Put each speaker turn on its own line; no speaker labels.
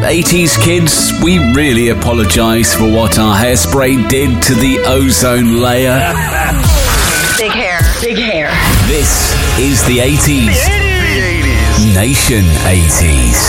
80s kids, we really apologise for what our hairspray did to the ozone layer.
Big hair. Big hair.
This is the 80s.
The 80s.
Nation 80s.